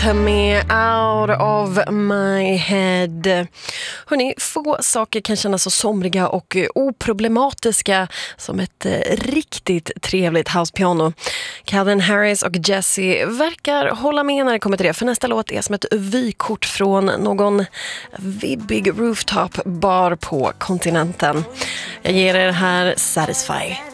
Med Out of My Head. Hörrni, få saker kan kännas så somriga och oproblematiska som ett riktigt trevligt housepiano. Calvin Harris och Jessie verkar hålla med när det kommer till det, för nästa låt är som ett vykort från någon vibbig rooftop bar på kontinenten. Jag ger er här Satisfy.